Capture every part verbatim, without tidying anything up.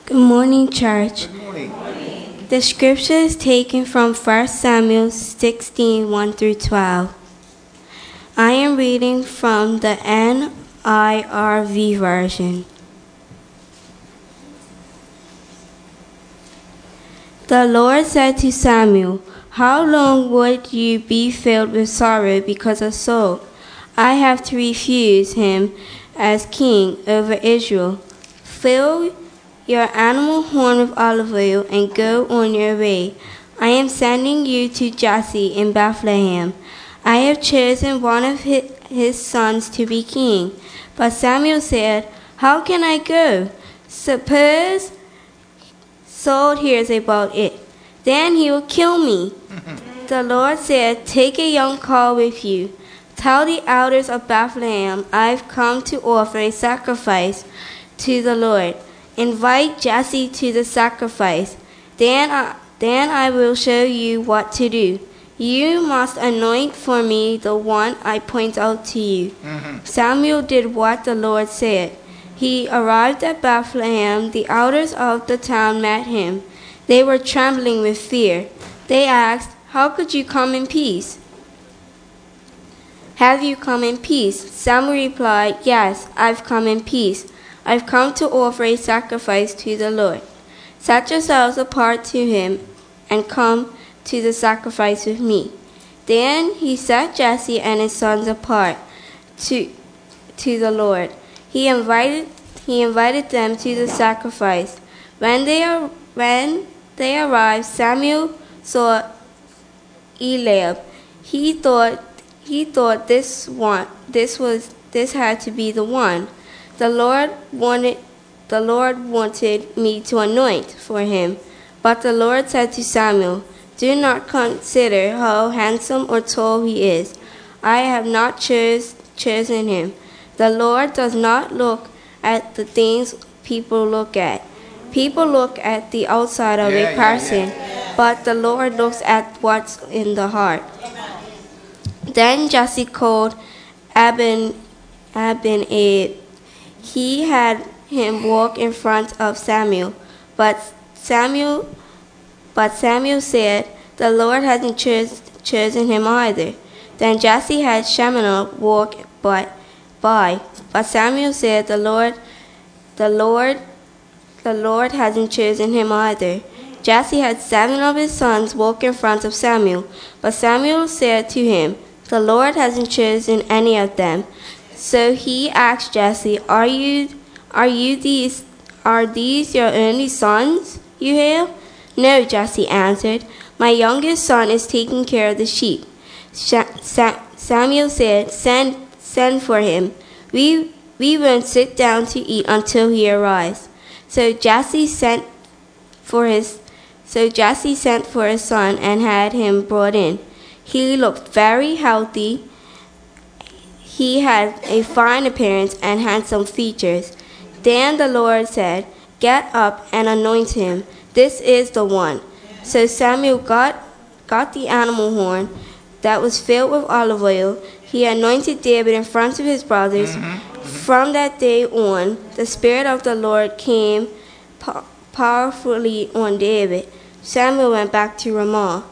Good morning, church. Good morning. The scripture is taken from First Samuel sixteen, one through twelve. I am reading from the N I R V version. The Lord said to Samuel, "How long would you be filled with sorrow because of Saul? I have to refuse him as king over Israel. Fill your animal horn with olive oil and go on your way. I am sending you to Jesse in Bethlehem. I have chosen one of his sons to be king." But Samuel said, "How can I go? Suppose Saul hears about it. Then he will kill me." The Lord said, "Take a young cow with you. Tell the elders of Bethlehem, I've come to offer a sacrifice to the Lord. Invite Jesse to the sacrifice. Then I, then I will show you what to do. You must anoint for me the one I point out to you." Mm-hmm. Samuel did what the Lord said. He arrived at Bethlehem. The elders of the town met him. They were trembling with fear. They asked, "How could you come in peace? Have you come in peace?" Samuel replied, "Yes, I've come in peace. I've come to offer a sacrifice to the Lord. Set yourselves apart to him and come to the sacrifice with me." Then he set Jesse and his sons apart to, to the Lord. He invited, he invited them to the sacrifice. When they, when they arrived, Samuel saw Eliab. He thought, he thought this one, this was, this had to be the one. The Lord wanted, the Lord wanted me to anoint for him. But the Lord said to Samuel, "Do not consider how handsome or tall he is. I have not chose, chosen him. The Lord does not look at the things people look at. People look at the outside of Yeah, a person, yeah, yeah. but the Lord looks at what's in the heart." Then Jesse called Abin, Abinadab. He had him walk in front of Samuel, but Samuel, but Samuel said, "The Lord hasn't choos, chosen him either." Then Jesse had Shemaiah walk but, by, but Samuel said, "The Lord, the Lord, the Lord hasn't chosen him either." Jesse had seven of his sons walk in front of Samuel, but Samuel said to him, "The Lord hasn't chosen any of them." So he asked Jesse, "Are you, are you these, are these your only sons you have?" "No," Jesse answered. "My youngest son is taking care of the sheep." Samuel said, "Send, send for him. We, we won't sit down to eat until he arrives." So Jesse sent for his, so Jesse sent for his son and had him brought in. He looked very healthy. He had a fine appearance and handsome features. Then the Lord said, "Get up and anoint him. This is the one." So Samuel got, got the animal horn that was filled with olive oil. He anointed David in front of his brothers. Mm-hmm. Mm-hmm. From that day on, the Spirit of the Lord came po- powerfully on David. Samuel went back to Ramah.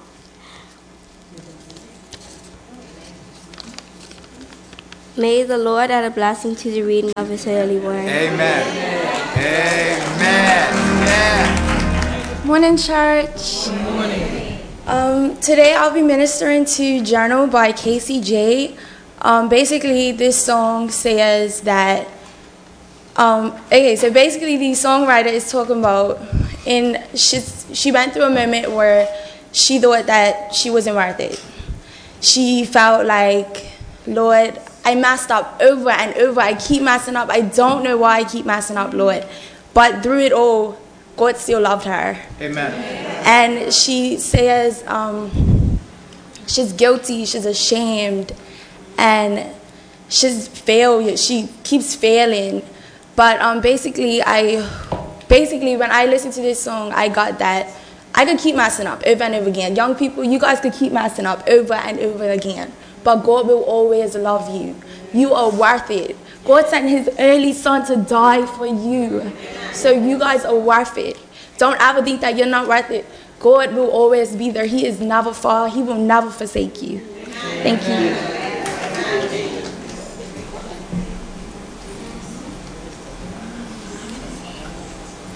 May the Lord add a blessing to the reading of his holy word. Amen. Amen. Amen. Morning, church. Good morning. Um, today I'll be ministering to Journal by Casey J. Um, basically, this song says that, um, okay, so basically the songwriter is talking about, in she's, she went through a moment where she thought that she wasn't worth it. She felt like, "Lord, I messed up over and over. I keep messing up. I don't know why I keep messing up, Lord." But through it all, God still loved her. Amen. And she says um, she's guilty, she's ashamed, and she's failed. She keeps failing. But um, basically, I basically when I listened to this song, I got that I could keep messing up over and over again. Young people, you guys could keep messing up over and over again. But God will always love you. You are worth it. God sent his only son to die for you. So you guys are worth it. Don't ever think that you're not worth it. God will always be there. He is never far. He will never forsake you. Thank you.